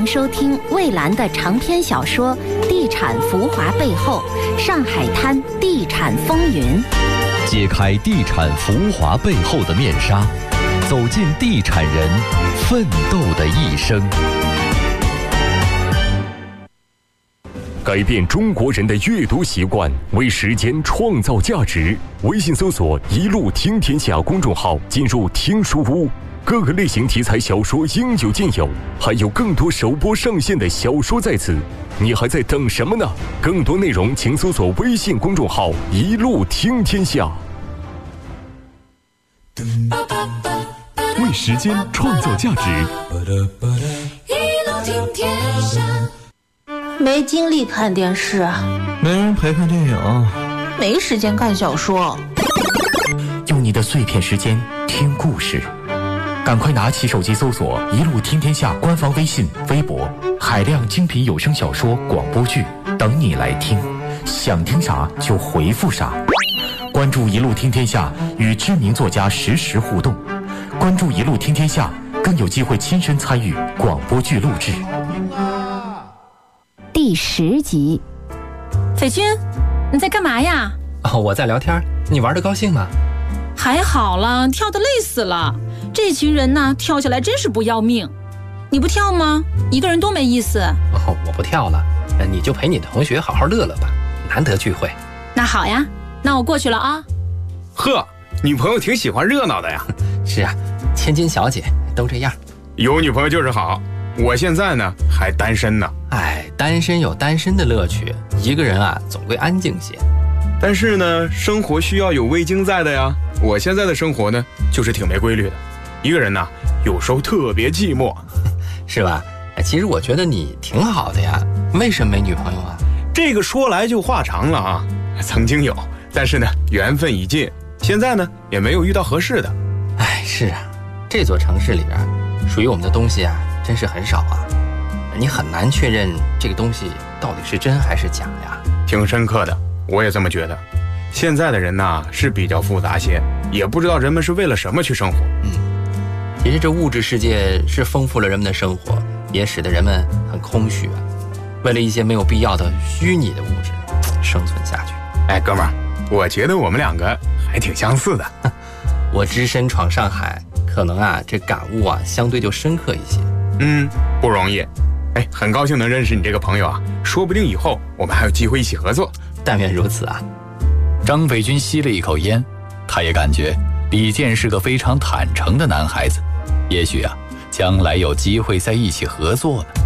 迎收听蔚蓝的长篇小说《地产浮华背后》，上海滩地产风云， 揭开地产浮华背后的面纱，走进地产人奋斗的一生。 改变中国人的阅读习惯，为时间创造价值。微信搜索“一路听天下”公众号，进入听书屋，各个类型题材小说应有尽有，还有更多首播上线的小说在此。你还在等什么呢？更多内容请搜索微信公众号“一路听天下”。 为时间创造价值， 一路听天下。 没精力看电视， 没人陪看电影， 没时间看小说。 用你的碎片时间听故事，赶快拿起手机搜索“一路听天下”官方微信、微博，海量精品有声小说、广播剧等你来听，想听啥就回复啥。关注“一路听天下”，与知名作家实时互动。关注“一路听天下”，更有机会亲身参与广播剧录制。 第10集。 斐君，你在干嘛呀？ 我在聊天，你玩得高兴吗？ 还好了，跳得累死了。这群人呢，跳下来真是不要命。你不跳吗？一个人多没意思。 我不跳了，你就陪你的同学好好乐乐吧，难得聚会。 那好呀，那我过去了啊。 呵，女朋友挺喜欢热闹的呀。 是啊，千金小姐都这样。 有女朋友就是好，我现在呢还单身呢。 单身有单身的乐趣，一个人啊总归安静些。 但是呢，生活需要有味精在的呀。我现在的生活呢，就是挺没规律的，一个人呢，有时候特别寂寞， 是吧？其实我觉得你挺好的呀，为什么没女朋友啊？ 这个说来就话长了啊。曾经有，但是呢，缘分已尽，现在呢，也没有遇到合适的。 是啊，这座城市里边，属于我们的东西啊，真是很少啊。你很难确认这个东西到底是真还是假呀。 挺深刻的，我也这么觉得。现在的人呐，是比较复杂些，也不知道人们是为了什么去生活。 其实这物质世界是丰富了人们的生活，也使得人们很空虚啊。为了一些没有必要的虚拟的物质生存下去。 哥们儿，我觉得我们两个还挺相似的。 我只身闯上海，可能啊这感悟啊相对就深刻一些。 不容易。很高兴能认识你这个朋友啊，说不定以后我们还有机会一起合作。 但愿如此啊。 张斐君吸了一口烟，他也感觉李健是个非常坦诚的男孩子，也许啊，将来有机会在一起合作呢。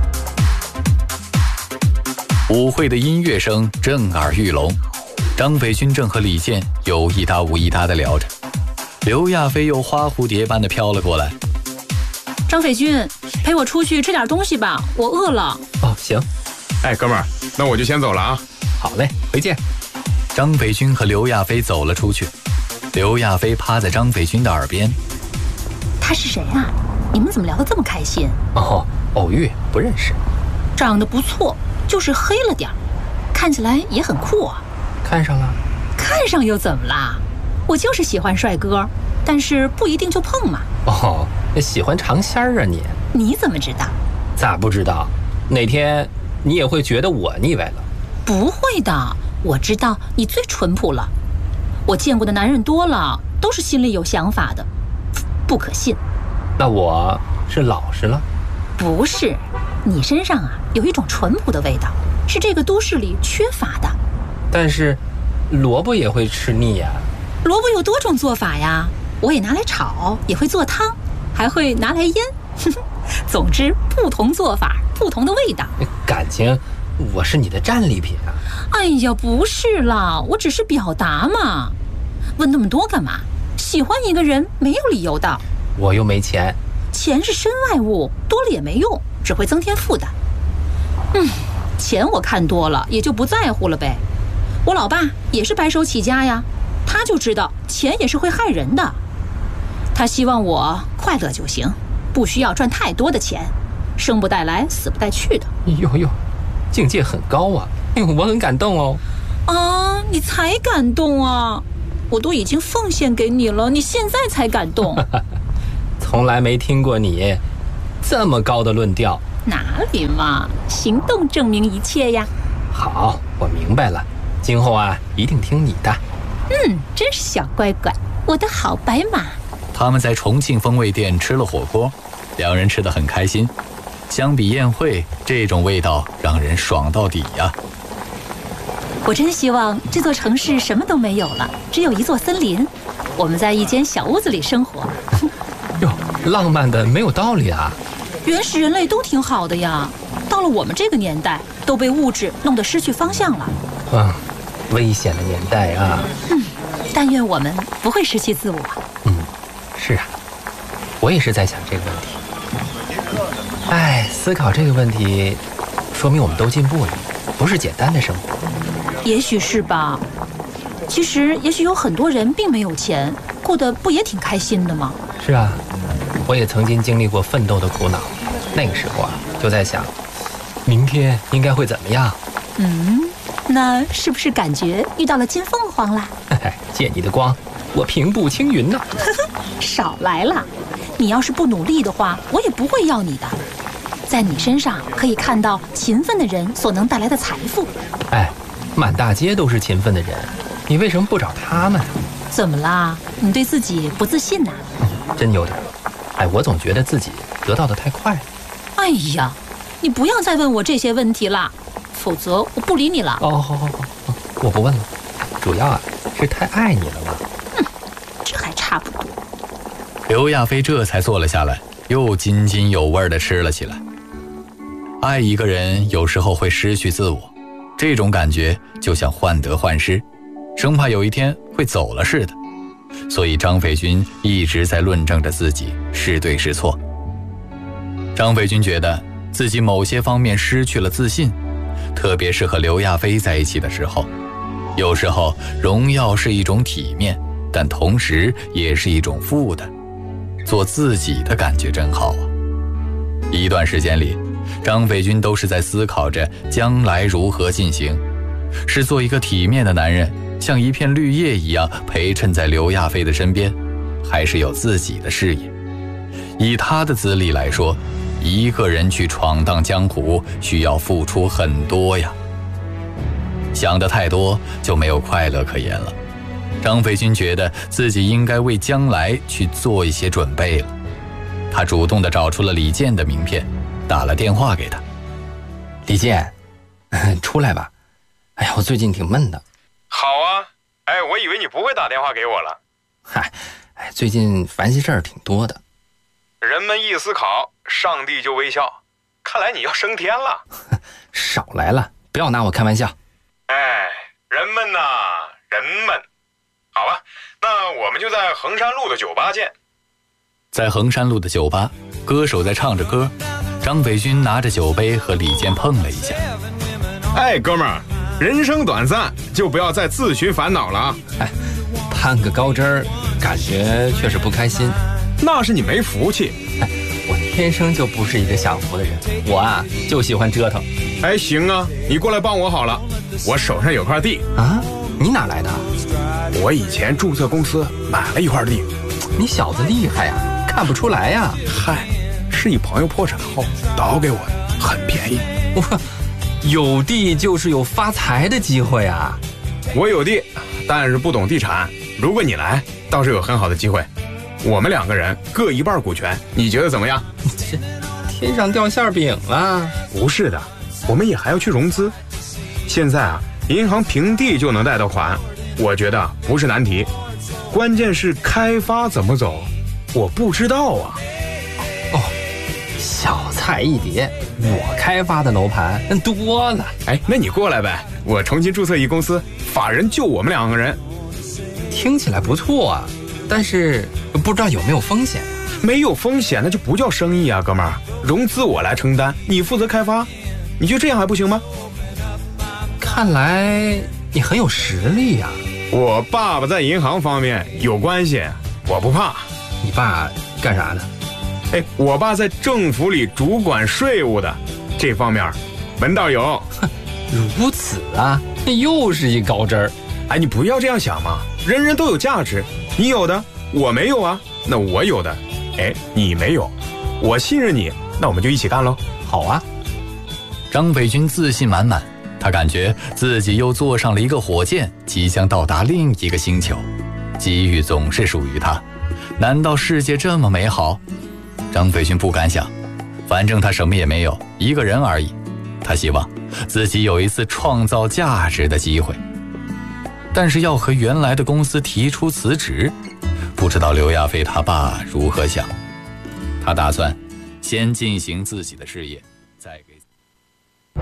舞会的音乐声震耳欲聋，张斐君正和李健有一搭无一搭地聊着，刘亚飞又花蝴蝶般地飘了过来。 张斐君，陪我出去吃点东西吧，我饿了。 行。 哥们儿，那我就先走了啊。 好嘞，回见。 张斐君和刘亚飞走了出去，刘亚飞趴在张斐君的耳边。 他是谁啊？你们怎么聊得这么开心？ 偶遇，不认识。 长得不错，就是黑了点，看起来也很酷啊。 看上了？ 看上又怎么啦？我就是喜欢帅哥，但是不一定就碰嘛。 喜欢尝鲜啊你？ 你怎么知道？ 咋不知道？哪天你也会觉得我腻歪了？ 不会的，我知道你最淳朴了。我见过的男人多了，都是心里有想法的，不可信。 那我是老实了？ 不是，你身上啊有一种淳朴的味道，是这个都市里缺乏的。 但是萝卜也会吃腻呀。 萝卜有多种做法呀，我也拿来炒，也会做汤，还会拿来腌。总之不同做法，不同的味道。 感情我是你的战利品啊。 哎呀，不是啦，我只是表达嘛。问那么多干嘛？喜欢一个人没有理由的。 我又没钱。 钱是身外物，多了也没用，只会增添负担。钱我看多了也就不在乎了呗。我老爸也是白手起家呀，他就知道钱也是会害人的。他希望我快乐就行，不需要赚太多的钱，生不带来死不带去的。 境界很高啊。我很感动哦。 你才感动啊，我都已经奉献给你了，你现在才感动。 从来没听过你这么高的论调。 哪里嘛，行动证明一切呀。 好，我明白了，今后啊一定听你的。 真是小乖乖，我的好白马。 他们在重庆风味店吃了火锅，两人吃得很开心。相比宴会，这种味道让人爽到底呀。 我真希望这座城市什么都没有了，只有一座森林，我们在一间小屋子里生活。 哟，浪漫的没有道理啊！ 原始人类都挺好的呀，到了我们这个年代，都被物质弄得失去方向了。 危险的年代啊！ 但愿我们不会失去自我。 是啊，我也是在想这个问题。思考这个问题，说明我们都进步了，不是简单的生活。 也许是吧。其实，也许有很多人并没有钱，过得不也挺开心的吗？ 是啊，我也曾经经历过奋斗的苦恼，那个时候啊，就在想，明天应该会怎么样？ 那是不是感觉遇到了金凤凰啦？ 借你的光，我平步青云呢。 少来了，你要是不努力的话，我也不会要你的。在你身上可以看到勤奋的人所能带来的财富。 满大街都是勤奋的人，你为什么不找他们？ 怎么啦？你对自己不自信呐？ 真有点。我总觉得自己得到的太快了。 哎呀，你不要再问我这些问题了，否则我不理你了。 好，我不问了。主要是太爱你了嘛。 这还差不多。 刘亚飞这才坐了下来，又津津有味地吃了起来。爱一个人有时候会失去自我，这种感觉就像患得患失，生怕有一天会走了似的。所以张斐君一直在论证着自己是对是错。张斐君觉得自己某些方面失去了自信，特别是和刘亚飞在一起的时候。有时候荣耀是一种体面，但同时也是一种负担。做自己的感觉真好啊。一段时间里，张斐君都是在思考着将来如何进行，是做一个体面的男人，像一片绿叶一样陪衬在刘亚飞的身边，还是有自己的事业。以他的资历来说，一个人去闯荡江湖需要付出很多呀。想得太多就没有快乐可言了。张斐君觉得自己应该为将来去做一些准备了。他主动地找出了李健的名片，打了电话给他。 李健，出来吧。我最近挺闷的。 好啊。我以为你不会打电话给我了。 最近烦心事儿挺多的。 人们一思考，上帝就微笑。看来你要升天了。 少来了，不要拿我开玩笑。 人们呐，人们。好吧，那我们就在衡山路的酒吧见。 在衡山路的酒吧，歌手在唱着歌，张斐君拿着酒杯和李健碰了一下。 哥们儿，人生短暂，就不要再自寻烦恼了啊。 攀个高枝儿，感觉确实不开心。 那是你没福气。 我天生就不是一个享福的人，我就喜欢折腾。 行啊，你过来帮我好了，我手上有块地啊。你哪来的？ 我以前注册公司买了一块地。 你小子厉害呀，看不出来呀。 是一朋友破产后倒给我的，很便宜。 有地就是有发财的机会啊。 我有地，但是不懂地产。如果你来，倒是有很好的机会。我们2个人各一半股权，你觉得怎么样？ 天上掉馅饼了。 不是的，我们也还要去融资。现在银行平地就能贷到款，我觉得不是难题。关键是开发怎么走，我不知道啊。 小菜一碟，我开发的楼盘多了。 那你过来呗，我重新注册一公司，法人就我们2个人。 听起来不错啊，但是不知道有没有风险。 没有风险那就不叫生意啊，哥们儿。融资我来承担，你负责开发，你觉得这样还不行吗？ 看来你很有实力呀。 我爸爸在银行方面有关系，我不怕。 你爸干啥的？ 我爸在政府里主管税务的，这方面门道有。 如此啊，又是一高枝儿。 你不要这样想嘛，人人都有价值，你有的我没有啊，那我有的你没有，我信任你，那我们就一起干喽。 好啊。 张北军自信满满，他感觉自己又坐上了一个火箭，即将到达另一个星球。机遇总是属于他，难道世界这么美好？张北军不敢想，反正他什么也没有，一个人而已。他希望自己有一次创造价值的机会，但是要和原来的公司提出辞职，不知道刘亚飞他爸如何想。他打算先进行自己的事业，